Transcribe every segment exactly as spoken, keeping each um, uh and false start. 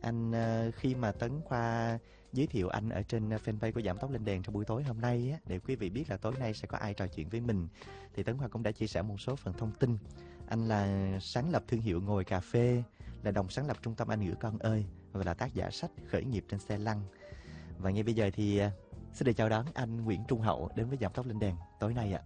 Anh ờ, khi mà Tấn Khoa giới thiệu anh ở trên fanpage của Giảm Tốc Lên Đèn trong buổi tối hôm nay á, để quý vị biết là tối nay sẽ có ai trò chuyện với mình, thì Tấn Khoa cũng đã chia sẻ một số phần thông tin. Anh là sáng lập thương hiệu Ngồi Cà Phê, là đồng sáng lập trung tâm Anh Ngữ Con Ơi, và là tác giả sách Khởi Nghiệp Trên Xe Lăn. Và ngay bây giờ thì ờ, xin được chào đón anh Nguyễn Trung Hậu đến với Giảm Tốc Lên Đèn tối nay ạ.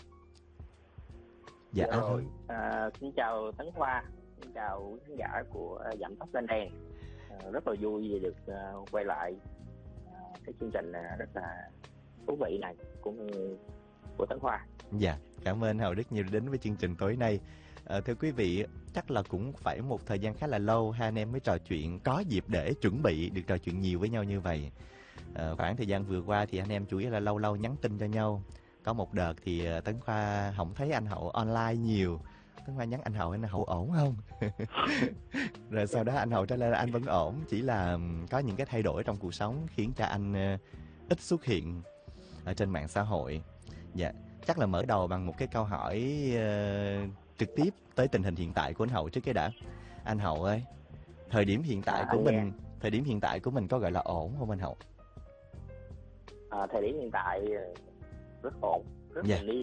Dạ rồi, à, xin chào Tấn Khoa, xin chào quý khán giả của Giảm Tốc Lên Đèn. À, rất là vui vì được uh, quay lại uh, cái chương trình uh, rất là thú vị này của của Tấn Khoa. Dạ, cảm ơn Hậu rất nhiều đến với chương trình tối nay. À, thưa quý vị, chắc là cũng phải một thời gian khá là lâu hai anh em mới trò chuyện, có dịp để chuẩn bị được trò chuyện nhiều với nhau như vậy. À, khoảng thời gian vừa qua thì anh em chủ yếu là lâu lâu nhắn tin cho nhau. Có một đợt thì Tấn Khoa không thấy anh Hậu online nhiều, Tấn Khoa nhắn anh Hậu, anh Hậu ổn không? Rồi sau đó anh Hậu trả lời là anh vẫn ổn, chỉ là có những cái thay đổi trong cuộc sống khiến cho anh ít xuất hiện ở trên mạng xã hội. Dạ, chắc là mở đầu bằng một cái câu hỏi uh, trực tiếp tới tình hình hiện tại của anh Hậu trước cái đã. Anh Hậu ơi, thời điểm hiện tại của mình, thời điểm hiện tại của mình có gọi là ổn không anh Hậu? À, thời điểm hiện tại rất ổn, rất dạ. bình yên.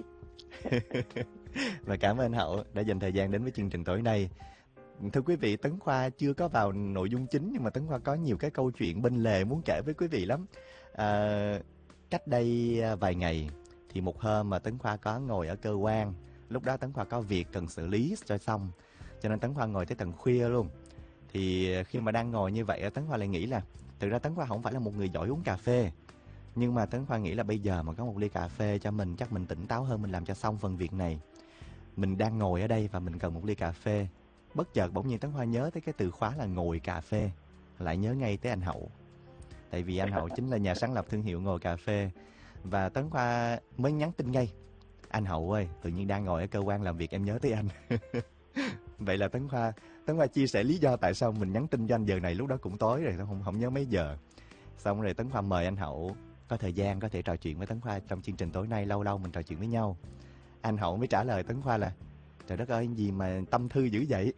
Và cảm ơn Hậu đã dành thời gian đến với chương trình tối nay. Thưa quý vị, Tấn Khoa chưa có vào nội dung chính, nhưng mà Tấn Khoa có nhiều cái câu chuyện bên lề muốn kể với quý vị lắm. À, cách đây vài ngày thì một hôm mà Tấn Khoa có ngồi ở cơ quan, lúc đó Tấn Khoa có việc cần xử lý cho xong, cho nên Tấn Khoa ngồi tới tận khuya luôn. Thì khi mà đang ngồi như vậy, Tấn Khoa lại nghĩ là thực ra Tấn Khoa không phải là một người giỏi uống cà phê, nhưng mà Tấn Khoa nghĩ là bây giờ mà có một ly cà phê cho mình, chắc mình tỉnh táo hơn, mình làm cho xong phần việc này. Mình đang ngồi ở đây và mình cần một ly cà phê. Bất chợt bỗng nhiên Tấn Khoa nhớ tới cái từ khóa là Ngồi Cà Phê, lại nhớ ngay tới anh Hậu. Tại vì anh Hậu chính là nhà sáng lập thương hiệu Ngồi Cà Phê. Và Tấn Khoa mới nhắn tin ngay: anh Hậu ơi, tự nhiên đang ngồi ở cơ quan làm việc em nhớ tới anh. Vậy là Tấn Khoa Tấn Khoa chia sẻ lý do tại sao mình nhắn tin cho anh giờ này, lúc đó cũng tối rồi, không không nhớ mấy giờ. Xong rồi Tấn Khoa mời anh Hậu có thời gian có thể trò chuyện với Tấn Khoa trong chương trình tối nay, lâu lâu mình trò chuyện với nhau. Anh Hậu mới trả lời Tấn Khoa là: trời đất ơi, gì mà tâm thư dữ vậy.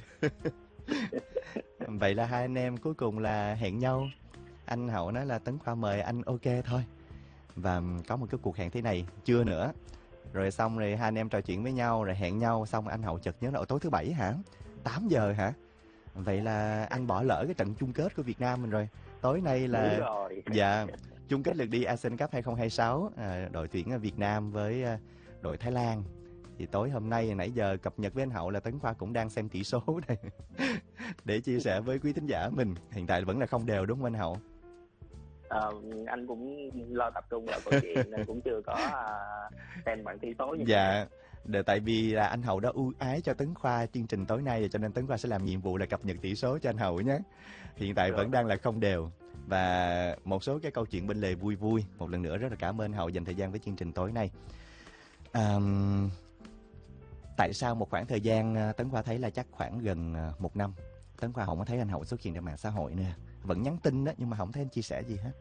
Vậy là hai anh em cuối cùng là hẹn nhau. Anh Hậu nói là Tấn Khoa mời anh ok thôi. Và có một cái cuộc hẹn thế này, chưa nữa. Rồi xong rồi hai anh em trò chuyện với nhau, rồi hẹn nhau. Xong anh Hậu chợt nhớ là tối thứ bảy hả? tám giờ hả? Vậy là anh bỏ lỡ cái trận chung kết của Việt Nam mình rồi. Tối nay là... Đúng rồi. Dạ, chung kết lượt đi Asian Cup hai không hai sáu, à, đội tuyển Việt Nam với đội Thái Lan. Thì tối hôm nay nãy giờ cập nhật với anh Hậu là Tấn Khoa cũng đang xem tỷ số này để chia sẻ với quý thính giả mình. Hiện tại vẫn là không đều đúng không anh Hậu? À, anh cũng lo tập trung vào câu chuyện nên cũng chưa có uh, xem bảng tỷ số như dạ để, tại vì là anh Hậu đã ưu ái cho Tấn Khoa chương trình tối nay, cho nên Tấn Khoa sẽ làm nhiệm vụ là cập nhật tỷ số cho anh Hậu nhé. Hiện tại rồi. Vẫn đang là không đều. Và một số cái câu chuyện bên lề vui vui. Một lần nữa rất là cảm ơn Hậu dành thời gian với chương trình tối nay. à, Tại sao một khoảng thời gian Tấn Khoa thấy là chắc khoảng gần một năm Tấn Khoa không có thấy anh Hậu xuất hiện trên mạng xã hội nữa, vẫn nhắn tin đó nhưng mà không thấy anh chia sẻ gì hết?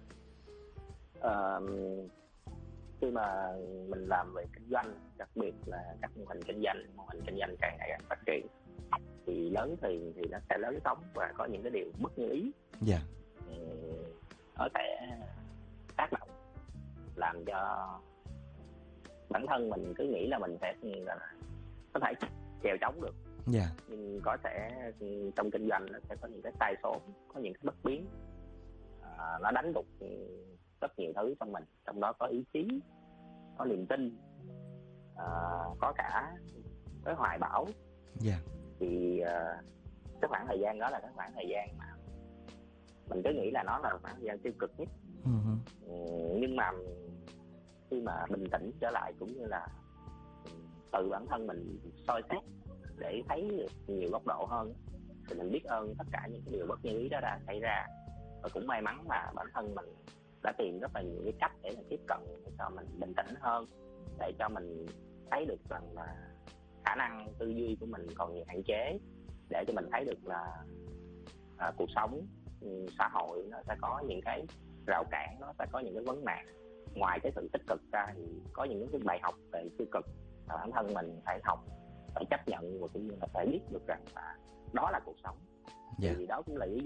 À, khi mà mình làm về kinh doanh, đặc biệt là các mô hình kinh doanh, mô hình kinh doanh càng ngày càng phát triển, thì lớn thì thì nó sẽ lớn sóng và có những cái điều bất như ý. Dạ. Nó sẽ tác động làm cho bản thân mình cứ nghĩ là mình sẽ có thể chèo chống được. Dạ. Nhưng có sẽ trong kinh doanh nó sẽ có những cái sai số, có những cái bất biến, à, nó đánh đục rất nhiều thứ trong mình, trong đó có ý chí, có niềm tin, à, có cả cái hoài bão. Dạ. Thì à, cái khoảng thời gian đó là cái khoảng thời gian mà mình cứ nghĩ là nó là khoảng thời gian tiêu cực nhất. Uh-huh. Ừ, nhưng mà khi mà bình tĩnh trở lại cũng như là tự bản thân mình soi xét để thấy được nhiều góc độ hơn, thì mình biết ơn tất cả những cái điều bất như ý đó đã xảy ra. Và cũng may mắn là bản thân mình đã tìm rất là nhiều cái cách để mình tiếp cận để cho mình bình tĩnh hơn, để cho mình thấy được rằng là khả năng tư duy của mình còn nhiều hạn chế, để cho mình thấy được là à, cuộc sống, xã hội nó sẽ có những cái rào cản, nó sẽ có những cái vấn nạn. Ngoài cái sự tích cực ra thì có những cái bài học về tiêu cực mà bản thân mình phải học, phải chấp nhận và cũng như là phải biết được rằng là đó là cuộc sống. Dạ. Thì đó cũng là lý